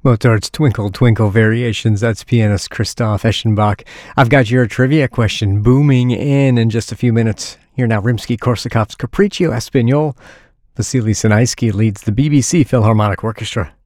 Mozart's Twinkle Twinkle Variations. That's pianist Christoph Eschenbach. I've got your trivia question booming in just a few minutes. Here now, Rimsky-Korsakov's Capriccio Espagnole. Vasily Sinaisky leads the BBC Philharmonic Orchestra.